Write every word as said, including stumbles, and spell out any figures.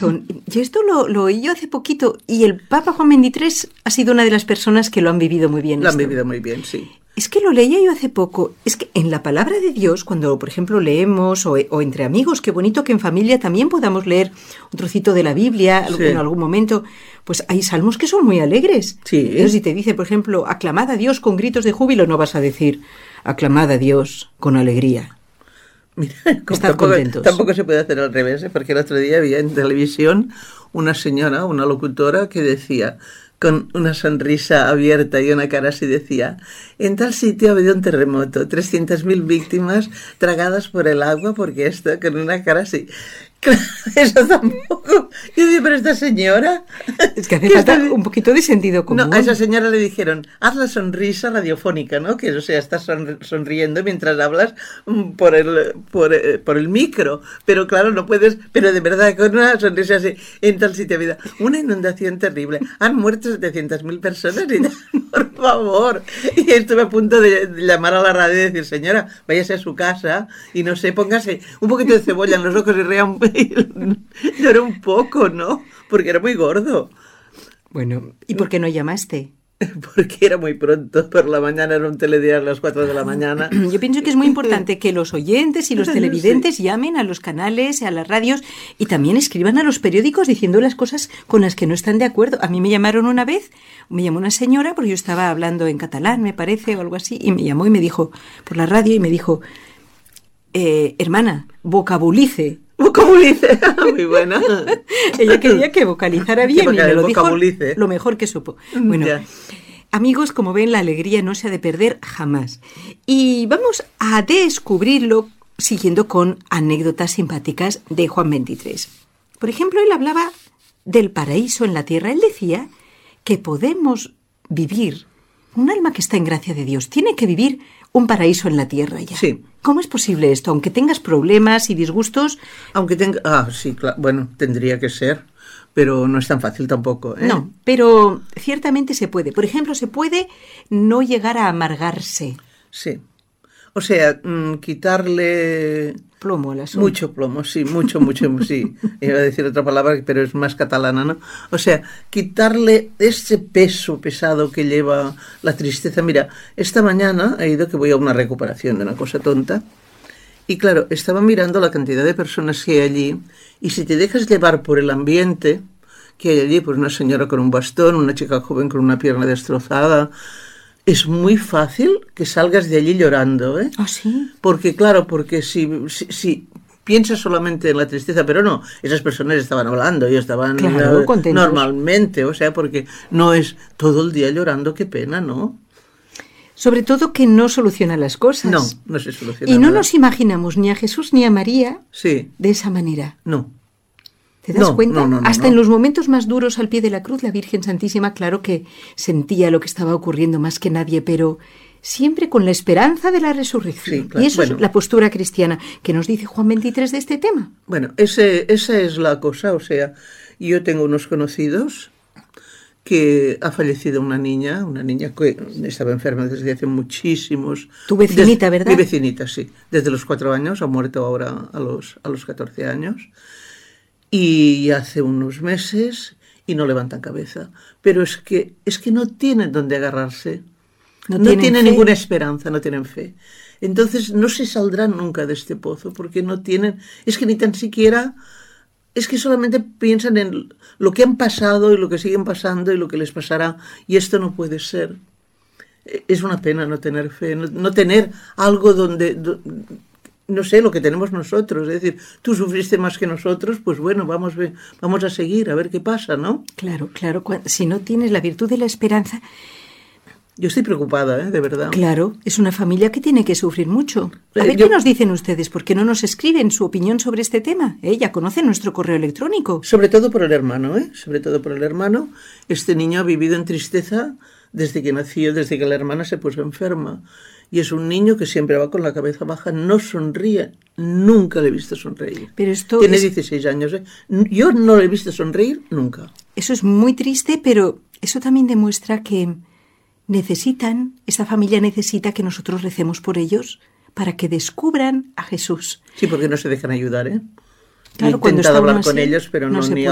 razón. Y esto lo, lo oí yo hace poquito, y el Papa Juan veintitrés ha sido una de las personas que lo han vivido muy bien. Lo han esto. vivido muy bien, sí. Es que lo leía yo hace poco. Es que en la palabra de Dios, cuando, por ejemplo, leemos, o, o entre amigos, qué bonito que en familia también podamos leer un trocito de la Biblia Sí. en algún momento, pues hay salmos que son muy alegres. Sí. Entonces, si te dice, por ejemplo, aclamad a Dios con gritos de júbilo, no vas a decir, aclamad a Dios con alegría. Mira, Estad tampoco, contentos. tampoco se puede hacer al revés, ¿eh? Porque el otro día había en televisión una señora, una locutora, que decía, con una sonrisa abierta y una cara así, decía, en tal sitio ha habido un terremoto, trescientas mil víctimas tragadas por el agua, porque esto, con una cara así. Claro, eso tampoco. Yo digo, pero esta señora... Es que hace ¿qué falta está- un poquito de sentido común. No, a esa señora le dijeron, haz la sonrisa radiofónica, ¿no? Que, o sea, estás sonri- sonriendo mientras hablas mm, por el, por, eh, por el micro. Pero claro, no puedes, pero de verdad, con una sonrisa así, en tal sitio vida. Una inundación terrible. Han muerto setecientas mil personas y por favor. Y estuve a punto de, de llamar a la radio y decir, señora, váyase a su casa y no sé, póngase un poquito de cebolla en los ojos y ría un, lloré un poco, ¿no? Porque era muy gordo. Bueno, ¿y por qué no llamaste? Porque era muy pronto, por la mañana era un telediario a las cuatro de la mañana. Yo pienso que es muy importante que los oyentes y los televidentes Sí. llamen a los canales, a las radios y también escriban a los periódicos diciendo las cosas con las que no están de acuerdo. A mí me llamaron una vez, me llamó una señora porque yo estaba hablando en catalán, me parece, o algo así, y me llamó y me dijo, por la radio, y me dijo, eh, hermana, vocabulice. Vocabulice, muy buena. Ella quería que vocalizara bien y me lo dijo Vocabulice. lo mejor que supo. Bueno, Ya. amigos, como ven, la alegría no se ha de perder jamás. Y vamos a descubrirlo siguiendo con anécdotas simpáticas de Juan veintitrés. Por ejemplo, él hablaba del paraíso en la tierra. Él decía que podemos vivir, un alma que está en gracia de Dios, tiene que vivir un paraíso en la tierra ya. Sí. ¿Cómo es posible esto? Aunque tengas problemas y disgustos, Aunque tenga... Ah, sí, claro. Bueno, tendría que ser, pero no es tan fácil tampoco, ¿eh? no, pero ciertamente se puede. Por ejemplo, se puede no llegar a amargarse. Sí. O sea, mm, quitarle... Plomo al asunto. Mucho plomo, sí, mucho, mucho, sí. Iba a decir otra palabra, pero es más catalana, ¿no? O sea, quitarle ese peso pesado que lleva la tristeza. Mira, esta mañana he ido, que voy a una recuperación de una cosa tonta, y claro, estaba mirando la cantidad de personas que hay allí, y si te dejas llevar por el ambiente que hay allí, pues una señora con un bastón, una chica joven con una pierna destrozada, es muy fácil que salgas de allí llorando, ¿eh? ¿Ah, sí? Porque, claro, porque si, si, si piensas solamente en la tristeza, pero no, esas personas estaban hablando y estaban Claro, eh, contentos. normalmente, o sea, porque no es todo el día llorando, qué pena, ¿no? Sobre todo que no soluciona las cosas. No, no se soluciona Y no nada. nos imaginamos ni a Jesús ni a María Sí, de esa manera. no. ¿Te das No, cuenta? no, no, no, Hasta no. en los momentos más duros al pie de la cruz, la Virgen Santísima, claro que sentía lo que estaba ocurriendo más que nadie, pero siempre con la esperanza de la resurrección. Sí, claro. Y eso Bueno. es la postura cristiana que nos dice Juan veintitrés de este tema. Bueno, ese, esa es la cosa, o sea, yo tengo unos conocidos que ha fallecido una niña, una niña que estaba enferma desde hace muchísimos... Tu vecinita, desde- ¿verdad? Mi vecinita, sí. Desde los cuatro años, ha muerto ahora a los, a los catorce años. Y hace unos meses y no levantan cabeza. Pero es que, es que no tienen dónde agarrarse. No No, tienen tienen fe. ninguna esperanza, no tienen fe. Entonces no se saldrán nunca de este pozo porque no tienen... Es que ni tan siquiera... Es que solamente piensan en lo que han pasado y lo que siguen pasando y lo que les pasará. Y esto no puede ser. Es una pena no tener fe, no, no tener algo donde... do- no sé, lo que tenemos nosotros. Es decir, tú sufriste más que nosotros, pues bueno, vamos, ve- vamos a seguir, a ver qué pasa, ¿no? Claro, claro. cua- Si no tienes la virtud de la esperanza, Yo estoy preocupada, ¿eh? De verdad. claro, es una familia que tiene que sufrir mucho. A Eh, ver yo- qué nos dicen ustedes, ¿por qué no nos escriben su opinión sobre este tema? Ella conoce nuestro correo electrónico. Sobre todo por el hermano, ¿eh? Sobre todo por el hermano. Este niño ha vivido en tristeza desde que nació, desde que la hermana se puso enferma. Y es un niño que siempre va con la cabeza baja, no sonríe. Nunca le he visto sonreír. Pero esto Tiene es- dieciséis años, ¿eh? Yo no le he visto sonreír nunca. Eso es muy triste, pero eso también demuestra que necesitan, esta familia necesita que nosotros recemos por ellos para que descubran a Jesús. Sí, porque no se dejan ayudar, ¿eh? Claro, He cuando intentado está uno hablar con así, ellos, pero no no, se ni